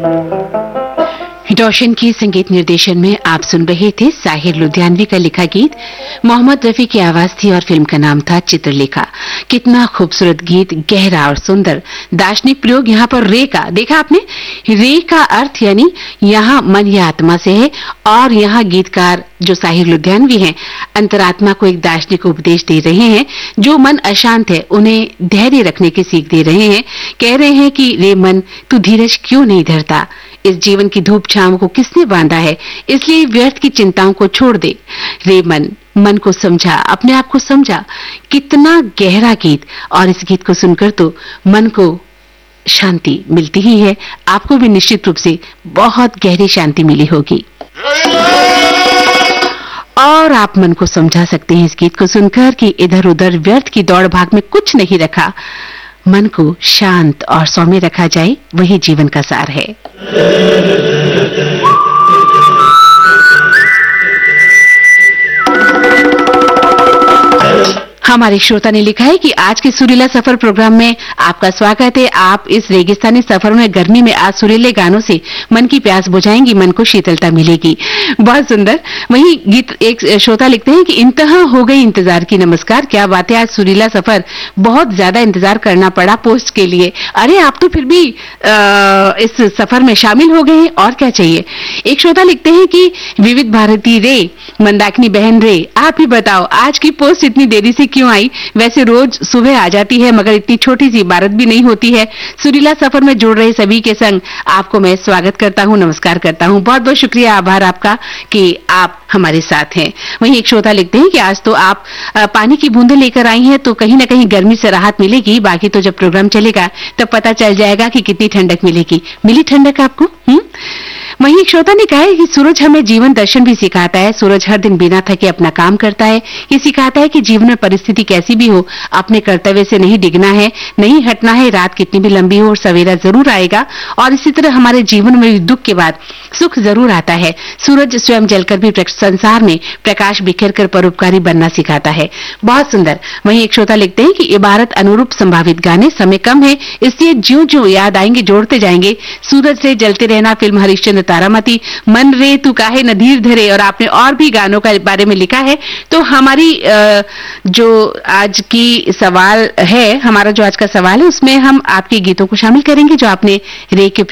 रोशन के संगीत निर्देशन में आप सुन रहे थे साहिर लुधियानवी का लिखा गीत। मोहम्मद रफी की आवाज थी और फिल्म का नाम था चित्रलेखा। कितना खूबसूरत गीत, गहरा और सुंदर। दार्शनिक प्रयोग यहाँ पर रे का देखा आपने। रे का अर्थ यानी यहाँ मन या आत्मा से है, और यहाँ गीतकार जो साहिर लुधियानवी हैं अंतरात्मा को एक दार्शनिक उपदेश दे रहे हैं। जो मन अशांत है उन्हें धैर्य रखने की सीख दे रहे हैं। कह रहे हैं कि रे मन, तू धीरज क्यों नहीं धरता। इस जीवन की धूप छांव को किसने बांधा है, इसलिए व्यर्थ की चिंताओं को छोड़ दे। रे मन, मन को समझा, अपने आप को समझा। कितना गहरा गीत, और इस गीत को सुनकर तो मन को शांति मिलती ही है। आपको भी निश्चित रूप से बहुत गहरी शांति मिली होगी, और आप मन को समझा सकते हैं इस गीत को सुनकर कि इधर उधर व्यर्थ की दौड़ भाग में कुछ नहीं रखा। मन को शांत और सौम्य रखा जाए, वही जीवन का सार है। हमारे श्रोता ने लिखा है कि आज के सुरीला सफर प्रोग्राम में आपका स्वागत है। आप इस रेगिस्तानी सफर में गर्मी में आज सुरीले गानों से मन की प्यास बुझाएंगी, मन को शीतलता मिलेगी। बहुत सुंदर। वहीं गीत एक श्रोता लिखते हैं कि इंतहा हो गई इंतजार की। नमस्कार, क्या बात है, आज सुरीला सफर बहुत ज्यादा इंतजार करना पड़ा पोस्ट के लिए। अरे आप तो फिर भी इस सफर में शामिल हो गए हैं, और क्या चाहिए। एक श्रोता लिखते हैं कि विविध भारती रे, मंदाकिनी बहन रे, आप ही बताओ आज की पोस्ट इतनी देरी से क्यों आई। वैसे रोज सुबह आ जाती है, मगर इतनी छोटी सी इबारत भी नहीं होती है। सुरीला सफर में जुड़ रहे सभी के संग आपको मैं स्वागत करता हूं, नमस्कार करता हूं। बहुत बहुत शुक्रिया, आभार आपका कि आप हमारे साथ हैं। वहीं एक श्रोता लिखते हैं कि आज तो आप पानी की बूंदें लेकर आई हैं, तो कहीं ना कहीं गर्मी से राहत मिलेगी। बाकी तो जब प्रोग्राम चलेगा तब पता चल जाएगा कि कितनी ठंडक मिलेगी। मिली ठंडक आपको? वहीं एक श्रोता ने कहा है कि सूरज हमें जीवन दर्शन भी सिखाता है। सूरज हर दिन बिना थके अपना काम करता है। ये सिखाता है कि जीवन में परिस्थिति कैसी भी हो, अपने कर्तव्य से नहीं डिगना है, नहीं हटना है। रात कितनी भी लंबी हो और सवेरा जरूर आएगा, और इसी तरह हमारे जीवन में दुख के बाद सुख जरूर आता है। सूरज स्वयं जलकर भी संसार में प्रकाश बिखेर कर परोपकारी बनना सिखाता है। बहुत सुंदर। वहीं एक श्रोता लिखते हैं कि इबारत अनुरूप संभावित गाने, समय कम है इसलिए ज्यों ज्यों याद आएंगे जोड़ते जाएंगे। सूरज से जलते रहना, फिल्म हरिश्चंद्र, तारामती, मन रे तू काहे न धीर धरे, और आपने और भी गानों के बारे में लिखा है। तो हमारी जो आज की सवाल है, हमारा जो आज का सवाल है, उसमें हम आपके गीतों को शामिल करेंगे जो आपने रे के